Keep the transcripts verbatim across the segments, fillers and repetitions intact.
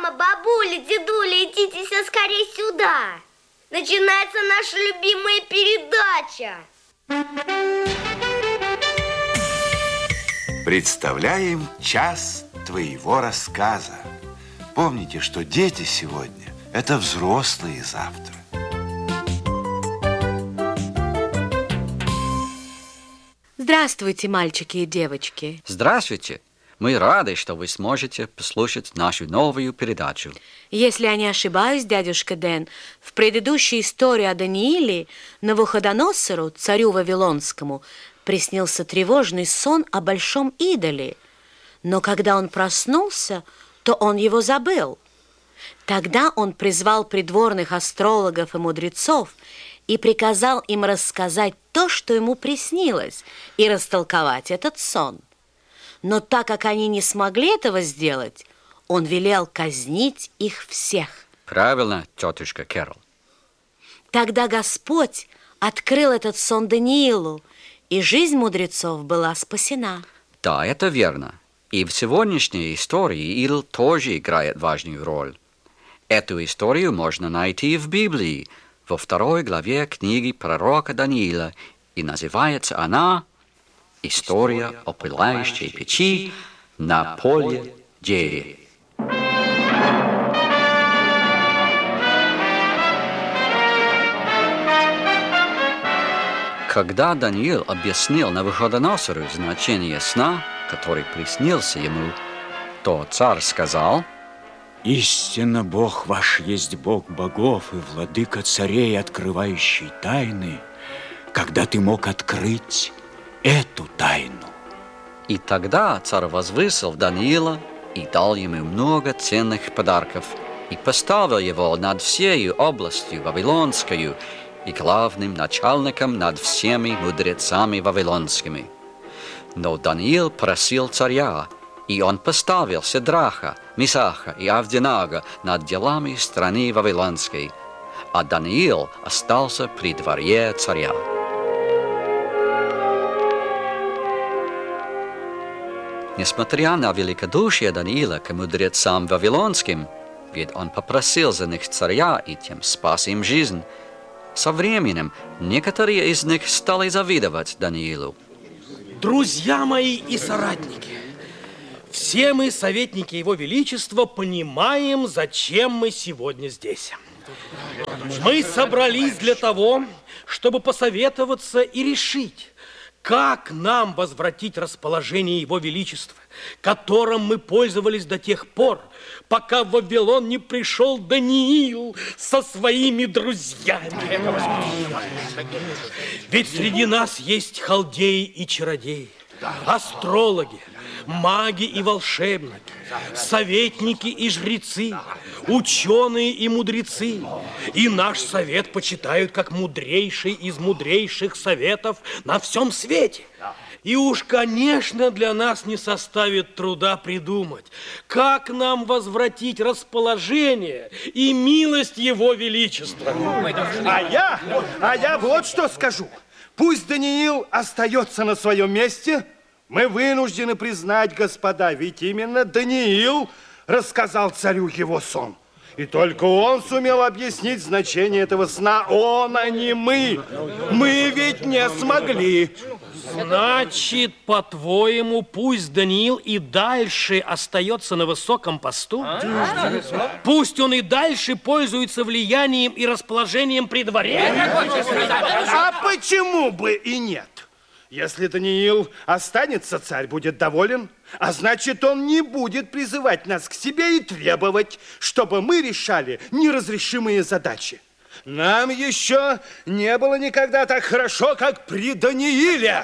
Мама, бабуля, дедуля, идите все скорее сюда. Начинается наша любимая передача. Представляем час твоего рассказа. Помните, что дети сегодня – это взрослые завтра. Здравствуйте, мальчики и девочки. Здравствуйте. Мы рады, что вы сможете послушать нашу новую передачу. Если я не ошибаюсь, дядюшка Дэн, в предыдущей истории о Данииле Навуходоносору, царю Вавилонскому, приснился тревожный сон о большом идоле. Но когда он проснулся, то он его забыл. Тогда он призвал придворных астрологов и мудрецов и приказал им рассказать то, что ему приснилось, и растолковать этот сон. Но так как они не смогли этого сделать, он велел казнить их всех. Правильно, тетушка Кэрол. Тогда Господь открыл этот сон Даниилу, и жизнь мудрецов была спасена. Да, это верно. И в сегодняшней истории идол тоже играет важную роль. Эту историю можно найти в Библии, во второй главе книги пророка Даниила, и называется она «История о пылающей печи на поле Дере». Когда Даниил объяснил Навуходоносору значение сна, который приснился ему, то царь сказал: «Истинно Бог ваш есть Бог богов и владыка царей, открывающий тайны, когда ты мог открыть эту тайну». И тогда царь возвысил Даниила и дал ему много ценных подарков и поставил его над всею областью Вавилонскую и главным начальником над всеми мудрецами вавилонскими. Но Даниил просил царя, и он поставил Седраха, Мисаха и Авденага над делами страны Вавилонской, а Даниил остался при дворе царя. Несмотря на великодушие Даниила к мудрецам вавилонским, ведь он попросил за них царя и тем спас им жизнь, со временем некоторые из них стали завидовать Даниилу. Друзья мои и соратники, все мы, советники Его Величества, понимаем, зачем мы сегодня здесь. Мы собрались для того, чтобы посоветоваться и решить, как нам возвратить расположение Его Величества, которым мы пользовались до тех пор, пока в Вавилон не пришел Даниил со своими друзьями. Ведь среди нас есть халдеи и чародеи, астрологи, маги и волшебники, советники и жрецы, ученые и мудрецы. И наш совет почитают как мудрейший из мудрейших советов на всем свете. И уж, конечно, для нас не составит труда придумать, как нам возвратить расположение и милость Его Величества. А я, а я вот что скажу. Пусть Даниил остается на своем месте. Мы вынуждены признать, господа, ведь именно Даниил рассказал царю его сон. И только он сумел объяснить значение этого сна. Он, а не мы. Мы ведь не смогли. Значит, по-твоему, пусть Даниил и дальше остается на высоком посту? А? Пусть он и дальше пользуется влиянием и расположением при дворе? А почему бы и нет? Если Даниил останется, царь будет доволен, а значит, он не будет призывать нас к себе и требовать, чтобы мы решали неразрешимые задачи. Нам еще не было никогда так хорошо, как при Данииле.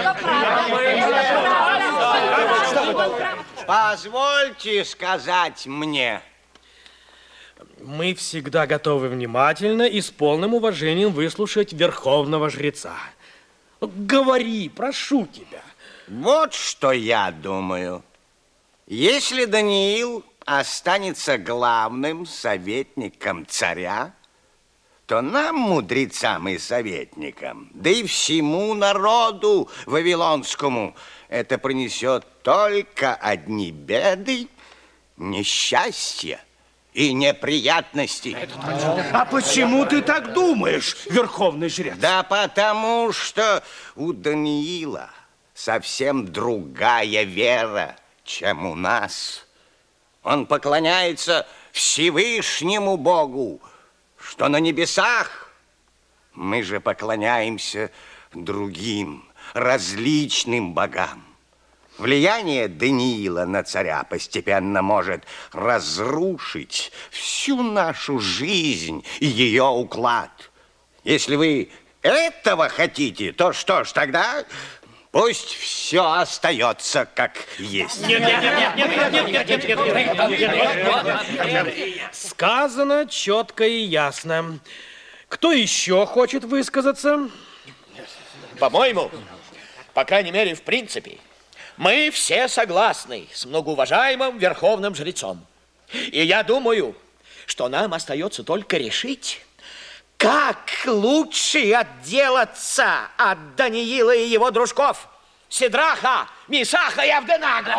Позвольте сказать мне. Мы всегда готовы внимательно и с полным уважением выслушать верховного жреца. Говори, прошу тебя. Вот что я думаю. Если Даниил останется главным советником царя, то нам, мудрецам и советникам, да и всему народу вавилонскому, это принесет только одни беды, несчастья и неприятностей. А почему ты так думаешь, верховный жрец? Да потому что у Даниила совсем другая вера, чем у нас. Он поклоняется Всевышнему Богу, что на небесах. Мы же поклоняемся другим, различным богам. Влияние Даниила на царя постепенно может разрушить всю нашу жизнь и ее уклад. Если вы этого хотите, то что ж тогда... Пусть все остается как есть. Нет, нет, нет, нет, нет, нет, нет, нет, нет, нет, нет. Сказано четко и ясно. Кто еще хочет высказаться? По-моему, по крайней мере, в принципе, мы все согласны с многоуважаемым верховным жрецом. И я думаю, что нам остается только решить, как лучше отделаться от Даниила и его дружков? Сидраха, Мисаха и Авденага.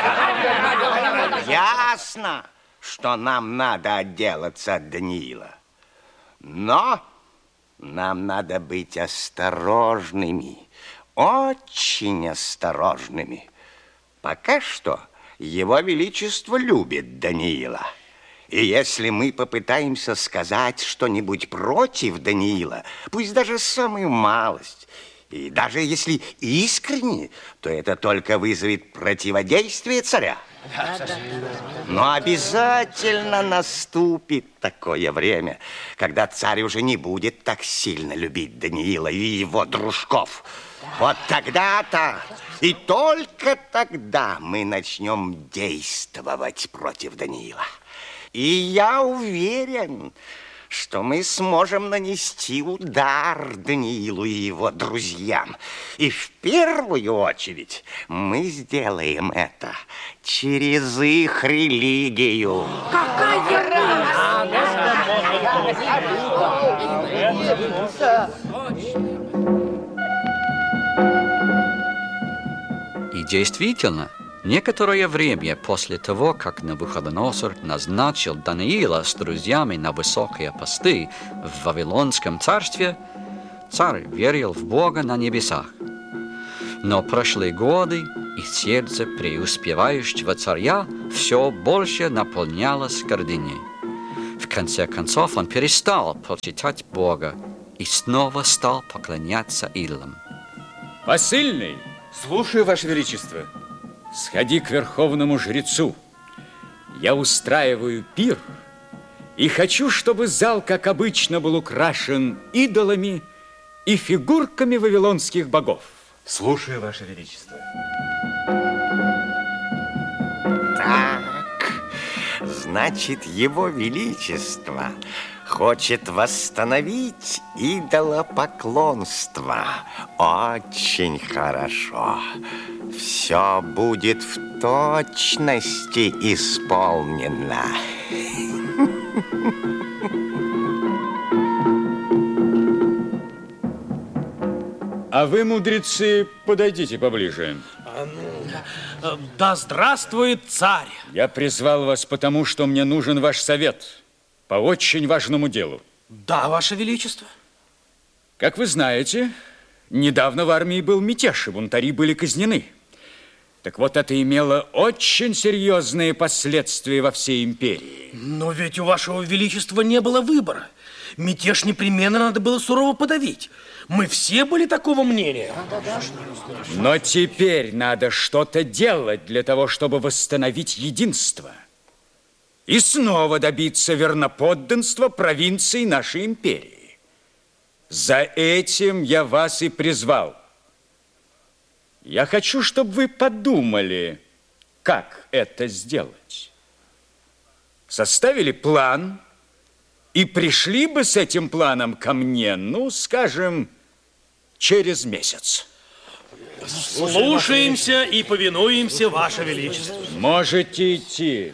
Ясно, что нам надо отделаться от Даниила. Но нам надо быть осторожными, очень осторожными. Пока что Его Величество любит Даниила. И если мы попытаемся сказать что-нибудь против Даниила, пусть даже самую малость, и даже если искренне, то это только вызовет противодействие царя. Но обязательно наступит такое время, когда царь уже не будет так сильно любить Даниила и его дружков. Вот тогда-то и только тогда мы начнем действовать против Даниила. И я уверен, что мы сможем нанести удар Даниилу и его друзьям. И в первую очередь мы сделаем это через их религию. Какая И действительно, некоторое время после того, как Навуходоносор назначил Даниила с друзьями на высокие посты в Вавилонском царстве, царь верил в Бога на небесах. Но прошли годы, и сердце преуспевающего царя все больше наполнялось гордыней. В конце концов он перестал почитать Бога и снова стал поклоняться идолам. Посыльный, слушаю, Ваше Величество. Сходи к верховному жрецу. Я устраиваю пир и хочу, чтобы зал, как обычно, был украшен идолами и фигурками вавилонских богов. Слушаю, Ваше Величество. Так, значит, Его Величество хочет восстановить идолопоклонство. Очень хорошо. Все будет в точности исполнено. А вы, мудрецы, подойдите поближе. Да здравствует царь! Я призвал вас потому, что мне нужен ваш совет по очень важному делу. Да, Ваше Величество. Как вы знаете, недавно в армии был мятеж, и бунтари были казнены. Так вот, это имело очень серьезные последствия во всей империи. Но ведь у Вашего Величества не было выбора. Мятеж непременно надо было сурово подавить. Мы все были такого мнения. Но теперь надо что-то делать для того, чтобы восстановить единство. И снова добиться верноподданства провинции нашей империи. За этим я вас и призвал. Я хочу, чтобы вы подумали, как это сделать. Составили план и пришли бы с этим планом ко мне, ну, скажем, через месяц. Слушаемся и повинуемся, Ваше Величество. Можете идти.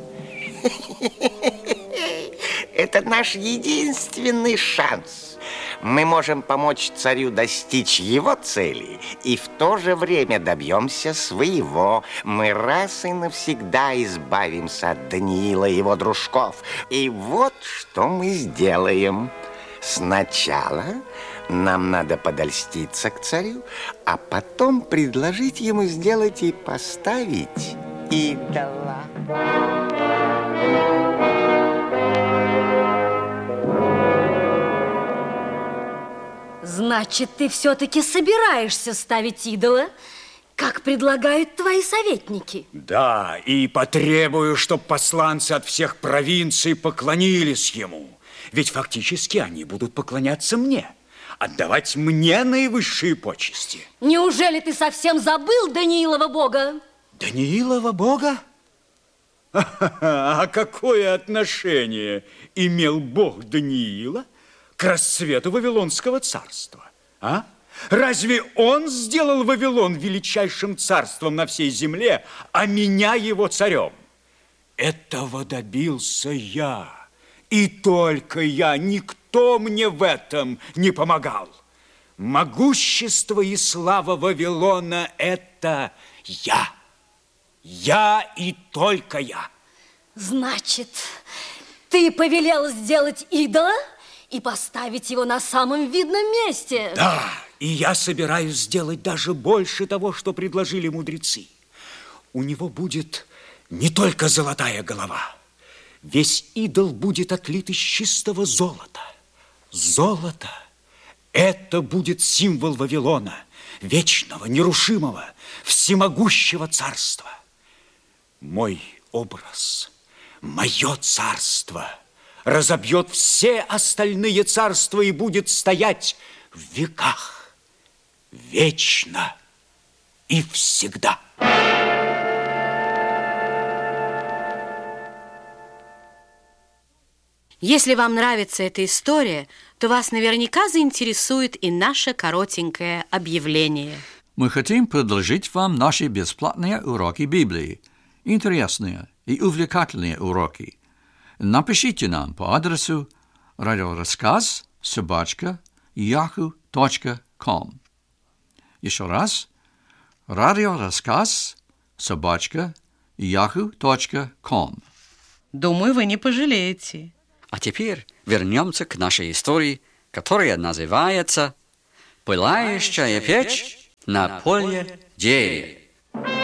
Это наш единственный шанс Мы можем помочь царю достичь его цели и в то же время добьемся своего. Мы раз и навсегда избавимся от Даниила и его дружков. И вот что мы сделаем. Сначала нам надо подольститься к царю, а потом предложить ему сделать и поставить идола. Значит, ты все-таки собираешься ставить идола, как предлагают твои советники? Да, и потребую, чтобы посланцы от всех провинций поклонились ему. Ведь фактически они будут поклоняться мне, отдавать мне наивысшие почести. Неужели ты совсем забыл Даниилова бога? Даниилова бога? А какое отношение имел бог Даниила к расцвету Вавилонского царства? А? Разве он сделал Вавилон величайшим царством на всей земле, а меня его царем? Этого добился я, и только я, никто мне в этом не помогал. Могущество и слава Вавилона – это я. Я и только я. Значит, ты повелел сделать идола и поставить его на самом видном месте? Да, и я собираюсь сделать даже больше того, что предложили мудрецы. У него будет не только золотая голова. Весь идол будет отлит из чистого золота. Золото – это будет символ Вавилона, вечного, нерушимого, всемогущего царства. Мой образ, мое царство разобьет все остальные царства и будет стоять в веках, вечно и всегда. Если вам нравится эта история, то вас наверняка заинтересует и наше коротенькое объявление. Мы хотим предложить вам наши бесплатные уроки Библии. Интересные и увлекательные уроки. Напишите нам по адресу радиорассказ собака яху точка ком. Еще раз. радиорассказ собака яху точка ком. Думаю, вы не пожалеете. А теперь вернемся к нашей истории, которая называется «Пылающая печь на поле деревьев».